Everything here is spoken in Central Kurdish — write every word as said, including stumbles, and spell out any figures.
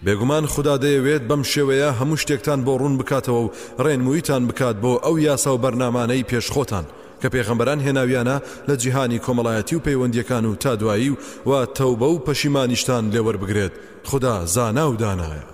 بێگومان خوددا دەیەوێت بەم شێوەیە هەموو شتێکتان بۆ ڕوون بکاتەوە و ڕێنموویتان بکات بۆ ئەو یاسا و بەرنامانەی پێشخۆتان کە پێغەمبەران هێناویانە لە جیهانی کۆمەڵایەتی و پەیوەندیەکان و تا دوایی و تەوبە و پەشیمانیشتان لێوەربگرێت. خوددا زانا و دانایە.